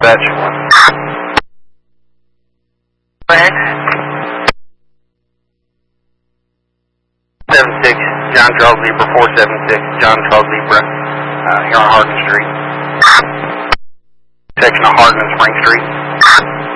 Fetch. Go ahead. 76 John Charles Zebra, 476 John Charles Zebra, here on Hardin Street. Section of Hardin and Spring Street.